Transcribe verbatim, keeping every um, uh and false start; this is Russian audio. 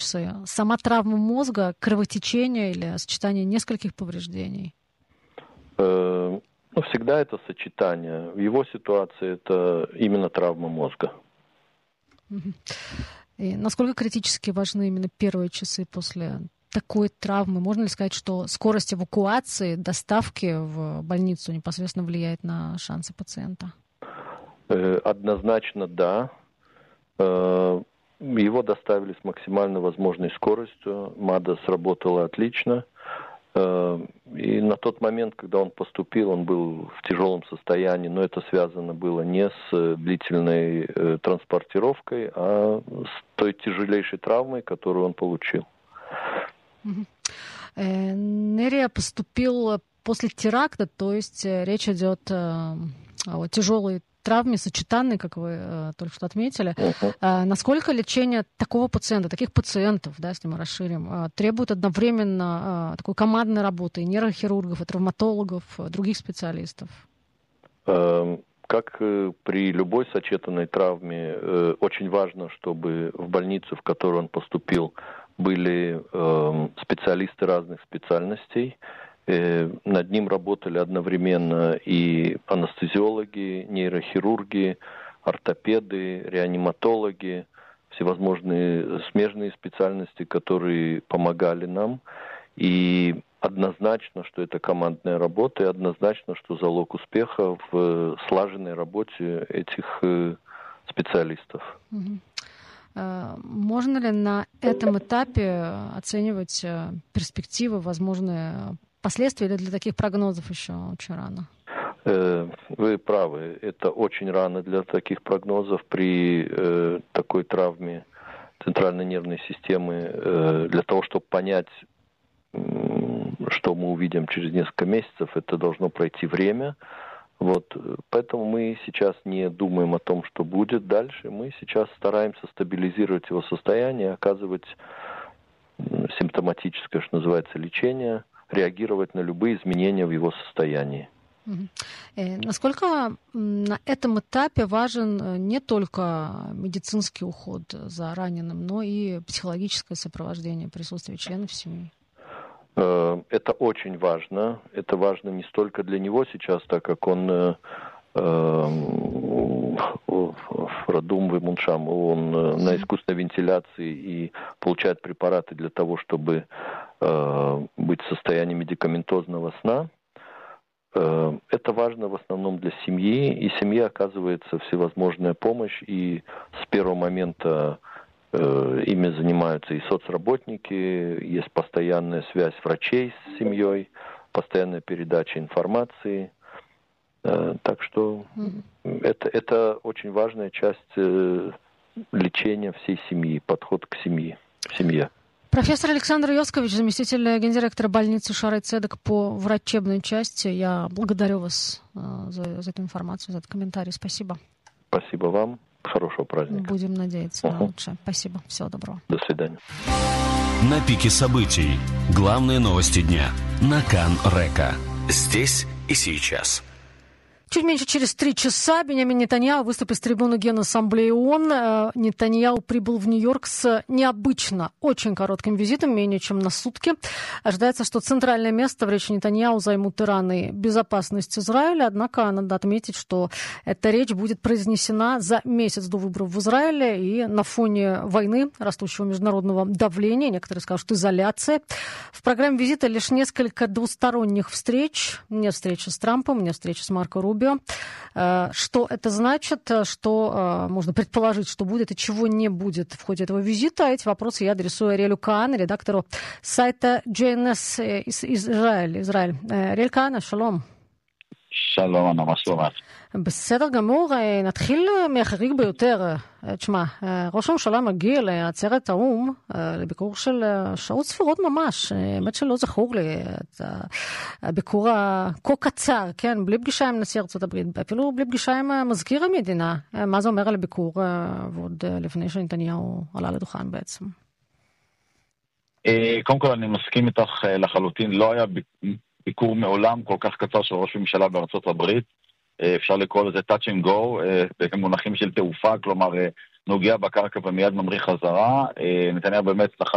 часы? Сама травма мозга, кровотечение или сочетание нескольких повреждений? Э, ну, всегда это сочетание. В его ситуации это именно травма мозга. И насколько критически важны именно первые часы после такой травмы? Можно ли сказать, что скорость эвакуации, доставки в больницу непосредственно влияет на шансы пациента? Однозначно да. Его доставили с максимально возможной скоростью. МАДА сработала отлично. И на тот момент, когда он поступил, он был в тяжелом состоянии, но это связано было не с длительной транспортировкой, а с той тяжелейшей травмой, которую он получил. Нерия поступил после теракта, то есть речь идет о тяжелой травме, сочетанной, как вы э, только что отметили. Uh-huh. А, насколько лечение такого пациента, таких пациентов, да, если мы расширим, а, требует одновременно а, такой командной работы и нейрохирургов, и травматологов, и других специалистов? Uh, как uh, при любой сочетанной травме, uh, очень важно, чтобы в больницу, в которую он поступил, были uh, специалисты разных специальностей. Над ним работали одновременно и анестезиологи, нейрохирурги, ортопеды, реаниматологи, всевозможные смежные специальности, которые помогали нам. И однозначно, что это командная работа, и однозначно, что залог успеха в слаженной работе этих специалистов. Можно ли на этом этапе оценивать перспективы, возможные последствия, или для таких прогнозов еще очень рано? Вы правы. Это очень рано для таких прогнозов при э, такой травме центральной нервной системы. Э, для того, чтобы понять, э, что мы увидим через несколько месяцев, это должно пройти время. Вот. Поэтому мы сейчас не думаем о том, что будет дальше. Мы сейчас стараемся стабилизировать его состояние, оказывать симптоматическое, что называется, лечение, реагировать на любые изменения в его состоянии. Насколько на этом этапе важен не только медицинский уход за раненым, но и психологическое сопровождение, присутствие членов семьи? Это очень важно. Это важно не столько для него сейчас, так как он э, Радум Вимуншам, он на искусственной вентиляции и получает препараты для того, чтобы э, быть в состоянии медикаментозного сна. Э, это важно в основном для семьи, и семье оказывается всевозможная помощь, и с первого момента э, ими занимаются и соцработники, есть постоянная связь врачей с семьей, постоянная передача информации. Так что mm-hmm. это, это очень важная часть э, лечения всей семьи, подход к семье, семье. Профессор Александр Йоскович, заместитель гендиректора больницы Шаарей Цедек по врачебной части. Я благодарю вас э, за, за эту информацию, за этот комментарий. Спасибо. Спасибо вам. Хорошего праздника. Будем надеяться uh-huh. на лучшее. Спасибо. Всего доброго. До свидания. На пике событий. Главные новости дня. На Кан Река. Здесь и сейчас. Чуть меньше через три часа Биньямин Нетаньяху выступит с трибуны Генассамблеи ООН. Нетаньяху прибыл в Нью-Йорк с необычно очень коротким визитом, менее чем на сутки. Ожидается, что центральное место в речи Нетаньяху займут Иран и безопасность Израиля. Однако надо отметить, что эта речь будет произнесена за месяц до выборов в Израиле и на фоне войны, растущего международного давления. Некоторые скажут, что изоляция. В программе визита лишь несколько двусторонних встреч. Нет встречи с Трампом, нет встречи с Марко Рубио. Что это значит, что можно предположить, что будет и чего не будет в ходе этого визита? Эти вопросы я адресую Ариэлю Каану, редактору сайта джей эн эс из Израиль. Израиль. Ариэль Каану, шалом. שלום, אנה, מה שלומך? בסדר גמור, נתחיל מהחריג ביותר. תשמע, ראש הממשלה מגיע לעצרת האו"ם לביקור של שעות ספורות ממש. האמת שלא זכור לי את הביקור הכה קצר, כן, בלי פגישה עם נשיא ארצות הברית, אפילו בלי פגישה עם מזכיר המדינה. מה זה אומר על הביקור, ועוד לפני שנתניהו עלה לדוכן בעצם? קודם כל אני מסכים איתך לחלוטין, לא היה ביקור מעולם כל כך קצר של ראש ממשלה בארצות הברית. אפשר לקרוא לזה touch and go, במונחים של תעופה, כלומר נוגע בקרקע ומיד ממריא חזרה. נתניהו באמת